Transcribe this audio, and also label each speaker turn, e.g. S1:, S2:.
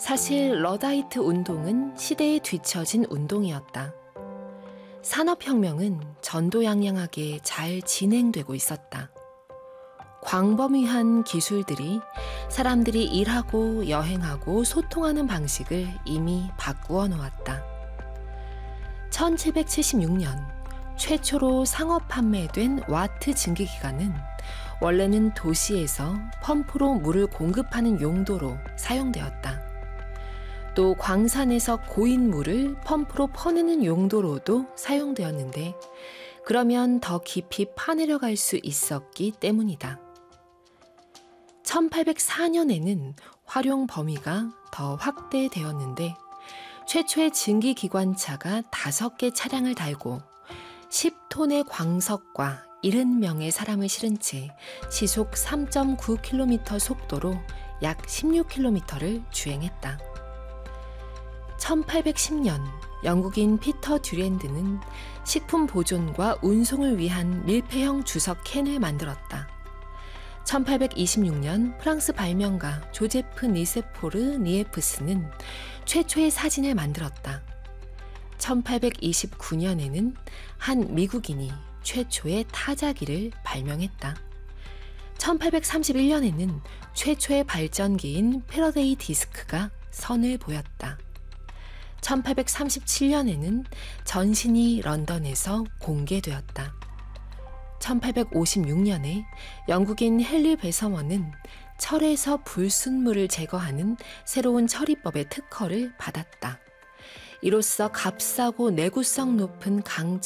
S1: 사실 러다이트 운동은 시대에 뒤처진 운동이었다. 산업혁명은 전도양양하게 잘 진행되고 있었다. 광범위한 기술들이 사람들이 일하고 여행하고 소통하는 방식을 이미 바꾸어 놓았다. 1776년 최초로 상업 판매된 와트 증기기관은 원래는 도시에서 펌프로 물을 공급하는 용도로 사용되었다. 또 광산에서 고인 물을 펌프로 퍼내는 용도로도 사용되었는데 그러면 더 깊이 파내려갈 수 있었기 때문이다. 1804년에는 활용 범위가 더 확대되었는데 최초의 증기기관차가 5개 차량을 달고 10톤의 광석과 70명의 사람을 실은 채 시속 3.9km 속도로 약 16km를 주행했다. 1810년 영국인 피터 듀랜드는 식품 보존과 운송을 위한 밀폐형 주석 캔을 만들었다. 1826년 프랑스 발명가 조제프 니세포르 니에프스는 최초의 사진을 만들었다. 1829년에는 한 미국인이 최초의 타자기를 발명했다. 1831년에는 최초의 발전기인 패러데이 디스크가 선을 보였다. 1837년에는 전신이 런던에서 공개되었다. 1856년에 영국인 헨리 베서먼은 철에서 불순물을 제거하는 새로운 처리법의 특허를 받았다. 이로써 값싸고 내구성 높은